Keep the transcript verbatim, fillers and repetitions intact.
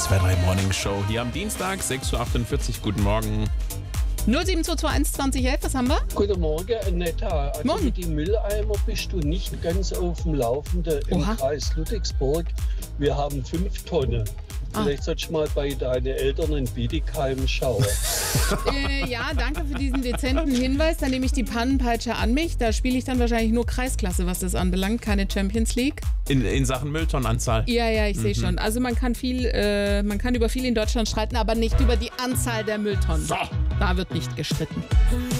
S W R drei Morning Show hier am Dienstag, sechs Uhr achtundvierzig. Guten Morgen. null sieben zwei zwei eins zwanzig elf, was haben wir? Guten Morgen, Annetta. Also Morgen. mit den Mülleimer bist du nicht ganz auf dem Laufenden im Oha. Kreis Ludwigsburg. Wir haben fünf Tonnen. Ah. Vielleicht solltest du mal bei deinen Eltern in Bietigheim schauen. Äh, ja, danke für diesen dezenten Hinweis. Dann nehme ich die Pannenpeitsche an mich. Da spiele ich dann wahrscheinlich nur Kreisklasse, was das anbelangt, keine Champions League. In, in Sachen Mülltonnenanzahl. Ja, ja, ich sehe schon. Also man kann viel, äh, man kann über viel in Deutschland streiten, aber nicht über die Anzahl der Mülltonnen. So. Da wird nicht gestritten.